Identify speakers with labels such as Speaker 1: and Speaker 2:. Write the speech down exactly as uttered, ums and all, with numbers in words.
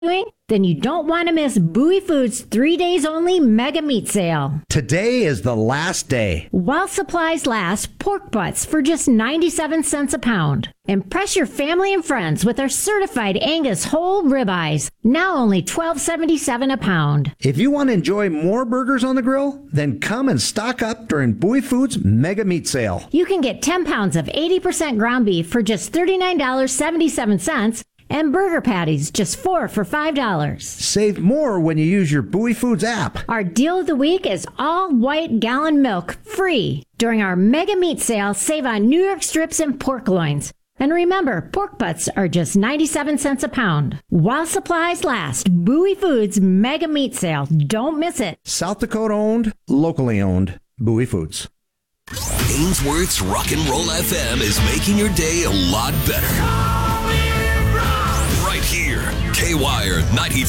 Speaker 1: Then you don't want to miss Bowie Foods three days only mega meat sale.
Speaker 2: Today is the last day.
Speaker 1: While supplies last, pork butts for just ninety-seven cents a pound. Impress your family and friends with our certified Angus whole ribeyes, now only twelve seventy-seven a pound.
Speaker 2: If you want to enjoy more burgers on the grill, then come and stock up during Bowie Foods mega meat sale.
Speaker 1: You can get ten pounds of eighty percent ground beef for just thirty-nine dollars and seventy-seven cents. And burger patties, just four for five dollars.
Speaker 2: Save more when you use your Bowie Foods app.
Speaker 1: Our deal of the week is all white gallon milk, free. During our mega meat sale, save on New York strips and pork loins. And remember, pork butts are just ninety-seven cents a pound. While supplies last, Bowie Foods mega meat sale. Don't miss it.
Speaker 2: South Dakota owned, locally owned, Bowie Foods.
Speaker 3: Ainsworth's Rock and Roll F M is making your day a lot better. Right here, K-Wire ninety-three.